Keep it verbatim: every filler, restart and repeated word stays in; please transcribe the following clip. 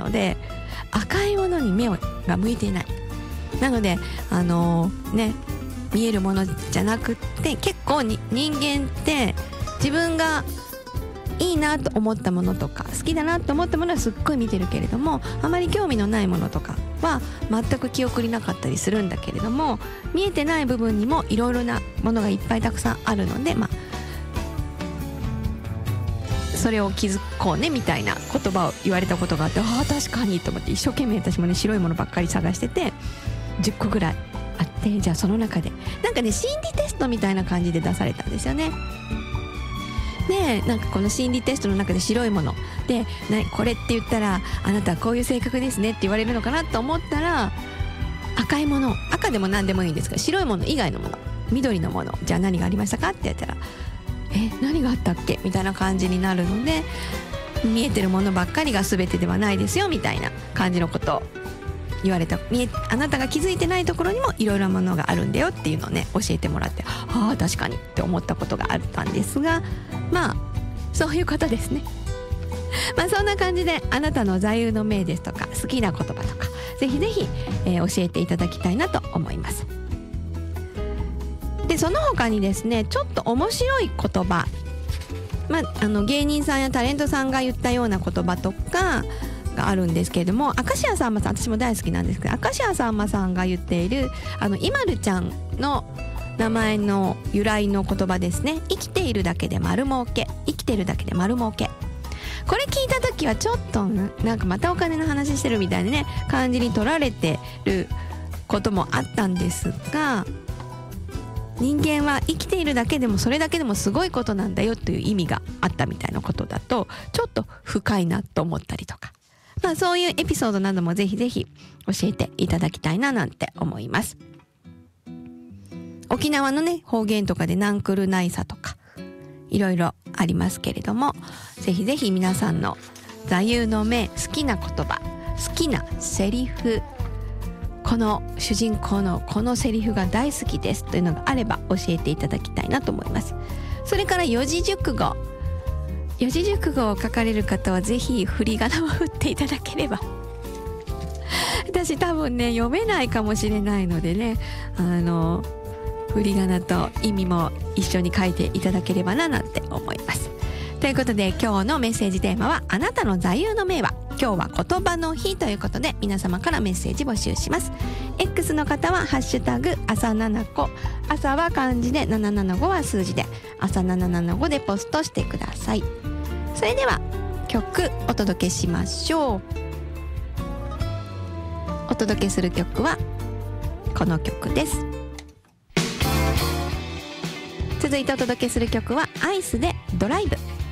ので赤いものに目が向いていない。なのであのー、ね見えるものじゃなくって、結構に人間って自分がいいなと思ったものとか好きだなと思ったものはすっごい見てるけれども、あまり興味のないものとかは全く記憶になかったりするんだけれども、見えてない部分にもいろいろなものがいっぱいたくさんあるので、まあそれを気づこうねみたいな言葉を言われたことがあって、ああ確かにと思って、一生懸命私もね白いものばっかり探しててじゅっこぐらいあって、じゃあその中でなんかね心理テストみたいな感じで出されたんですよね。でなんかこの心理テストの中で白いもので、なこれって言ったらあなたはこういう性格ですねって言われるのかなと思ったら、赤いもの、赤でも何でもいいんですが白いもの以外のもの、緑のもの、じゃあ何がありましたかって言ったら、え何があったっけみたいな感じになるので、見えてるものばっかりが全てではないですよみたいな感じのことを言われた。見えあなたが気づいてないところにもいろいろなものがあるんだよっていうのをね教えてもらって、ああ確かにって思ったことがあったんですが、まあそういうことですね。まあそんな感じであなたの座右の銘ですとか好きな言葉とかぜひぜひ、えー、教えていただきたいなと思います。でその他にですね、ちょっと面白い言葉、まあ、あの芸人さんやタレントさんが言ったような言葉とかがあるんですけれども、明石家さんまさん、私も大好きなんですけど、明石家さんまさんが言っているあのいまるちゃんの名前の由来の言葉ですね。生きているだけで丸儲け、生きてるだけで丸儲け。これ聞いた時はちょっとなんかまたお金の話してるみたいなね感じに取られてることもあったんですが、人間は生きているだけでもそれだけでもすごいことなんだよという意味があったみたいなことだと、ちょっと深いなと思ったりとか、まあそういうエピソードなどもぜひぜひ教えていただきたいななんて思います。沖縄のね方言とかでナンクルナイサとかいろいろありますけれども、ぜひぜひ皆さんの座右の銘、好きな言葉、好きなセリフ、この主人公のこのセリフが大好きですというのがあれば教えていただきたいなと思います。それから四字熟語、四字熟語を書かれる方はぜひ振り仮名を振っていただければ私多分ね読めないかもしれないのでね、あの振り仮名と意味も一緒に書いていただければななんて思います。ということで今日のメッセージテーマはあなたの座右の銘は。今日は言葉の日ということで皆様からメッセージ募集します。 X の方はハッシュタグ朝ななこ、朝は漢字でななななごは数字で朝ななななごでポストしてください。それでは曲お届けしましょう。お届けする曲はこの曲です。続いてお届けする曲はアイスでドライブ。